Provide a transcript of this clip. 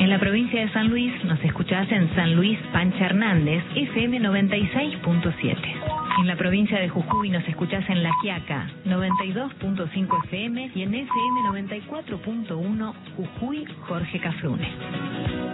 En la provincia de San Luis nos escuchás en San Luis Pancha Hernández, FM 96.7. En la provincia de Jujuy nos escuchás en La Quiaca, 92.5 FM y en FM 94.1 Jujuy Jorge Cafrune.